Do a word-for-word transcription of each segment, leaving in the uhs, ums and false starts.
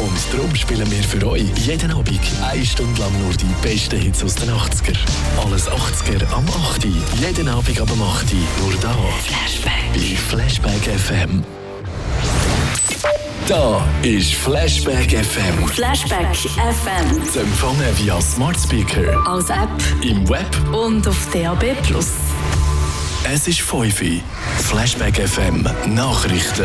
Und darum spielen wir für euch jeden Abend eine Stunde lang nur die besten Hits aus den achtziger. Alles achtziger am acht Uhr. Jeden Abend ab dem acht Uhr. Nur da. Flashback. Bei Flashback F M. Da ist Flashback F M. Flashback F M. Zu empfangen via Smart Speaker, als App im Web und auf D A B plus. Es ist fünf Uhr. Flashback F M Nachrichten.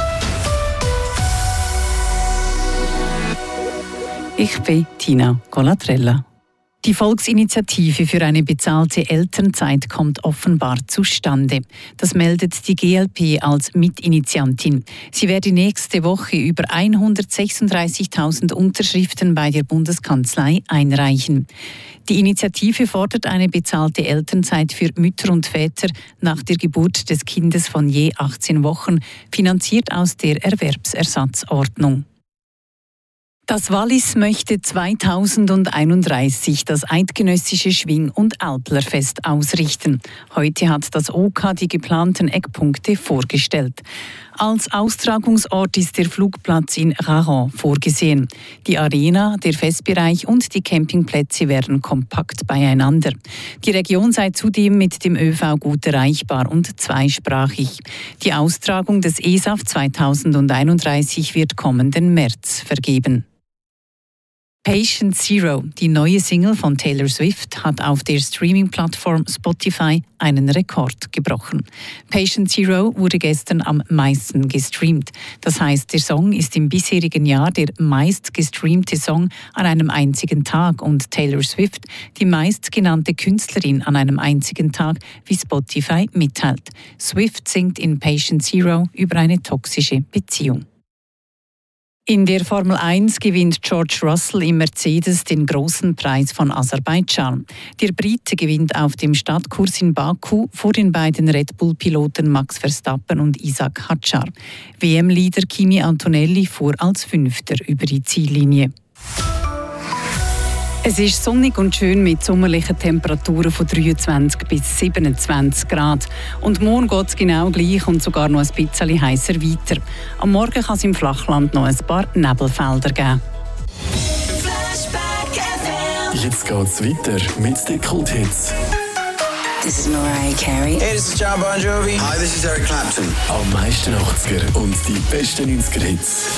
Ich bin Tina Colatrella. Die Volksinitiative für eine bezahlte Elternzeit kommt offenbar zustande. Das meldet die G L P als Mitinitiantin. Sie werde nächste Woche über hundertsechsunddreißigtausend Unterschriften bei der Bundeskanzlei einreichen. Die Initiative fordert eine bezahlte Elternzeit für Mütter und Väter nach der Geburt des Kindes von je achtzehn Wochen, finanziert aus der Erwerbsersatzordnung. Das Wallis möchte zweitausendeinunddreißig das eidgenössische Schwing- und Alplerfest ausrichten. Heute hat das O K die geplanten Eckpunkte vorgestellt. Als Austragungsort ist der Flugplatz in Raron vorgesehen. Die Arena, der Festbereich und die Campingplätze wären kompakt beieinander. Die Region sei zudem mit dem ÖV gut erreichbar und zweisprachig. Die Austragung des E S A F zweitausendeinunddreißig wird kommenden März vergeben. Patient Zero, die neue Single von Taylor Swift, hat auf der Streaming-Plattform Spotify einen Rekord gebrochen. Patient Zero wurde gestern am meisten gestreamt. Das heißt, der Song ist im bisherigen Jahr der meist gestreamte Song an einem einzigen Tag und Taylor Swift die meistgenannte Künstlerin an einem einzigen Tag, wie Spotify mitteilt. Swift singt in Patient Zero über eine toxische Beziehung. In der Formel eins gewinnt George Russell im Mercedes den großen Preis von Aserbaidschan. Der Brite gewinnt auf dem Stadtkurs in Baku vor den beiden Red Bull-Piloten Max Verstappen und Isaac Hadjar. W M-Leader Kimi Antonelli fuhr als Fünfter über die Ziellinie. Es ist sonnig und schön mit sommerlichen Temperaturen von dreiundzwanzig bis siebenundzwanzig Grad. Und morgen geht es genau gleich und sogar noch ein bisschen heißer weiter. Am Morgen kann es im Flachland noch ein paar Nebelfelder geben. Jetzt geht's weiter mit den Kulthits. This is Mariah Carey. Hey, this is John Bon Jovi. Hi, this is Eric Clapton. Am meisten achtziger und die besten neunziger Hits.